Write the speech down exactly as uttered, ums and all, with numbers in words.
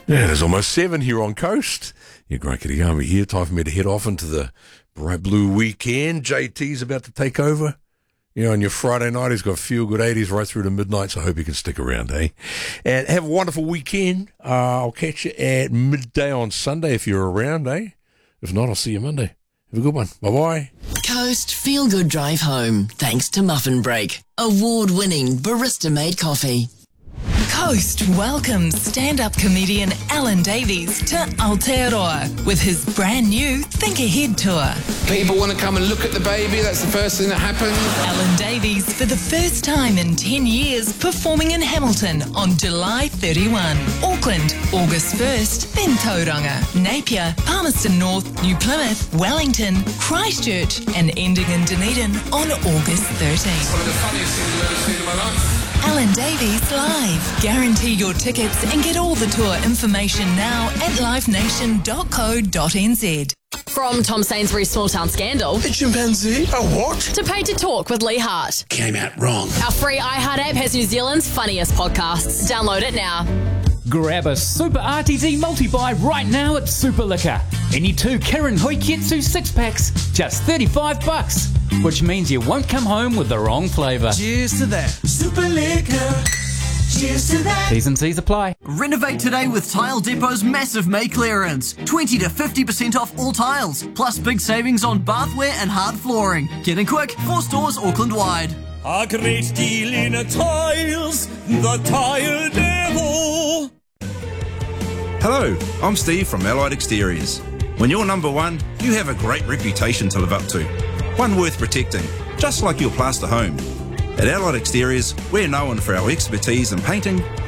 Yeah, it is almost seven here on Coast. You're great getting over here. Time for me to head off into the bright blue weekend. J T's about to take over. You know, on your Friday night, he's got feel good eighties right through to midnight, so I hope you can stick around, eh? And have a wonderful weekend. Uh, I'll catch you at midday on Sunday if you're around, eh? If not, I'll see you Monday. Have a good one. Bye-bye. Coast Feel Good Drive Home, thanks to Muffin Break, award-winning barista-made coffee. Coast welcomes stand-up comedian Alan Davies to Aotearoa with his brand new Think Ahead tour. People want to come and look at the baby, that's the first thing that happens. Alan Davies, for the first time in ten years, performing in Hamilton on July thirty-first. Auckland, August first, then Tauranga, Napier, Palmerston North, New Plymouth, Wellington, Christchurch, and ending in Dunedin on August thirteenth. One of the funniest things I've ever seen in my life. Alan Davies Live. Guarantee your tickets and get all the tour information now at live nation dot co dot n z. From Tom Sainsbury's Small Town Scandal A chimpanzee? A what? to Paid to Talk with Lee Hart. Came out wrong. Our free iHeart app has New Zealand's funniest podcasts. Download it now. Grab a Super R T Z multi-buy right now at Super Liquor. Any two Kirin Hoiketsu six-packs, just thirty-five bucks, which means you won't come home with the wrong flavour. Cheers to that. Super Liquor. Cheers to that. T's and C's apply. Renovate today with Tile Depot's massive May clearance. twenty to fifty percent off all tiles, plus big savings on bathware and hard flooring. Get in quick, four stores Auckland-wide. A great deal in tiles, the Tile Devil. Hello, I'm Steve from Allied Exteriors. When you're number one, you have a great reputation to live up to. One worth protecting, just like your plaster home. At Allied Exteriors, we're known for our expertise in painting,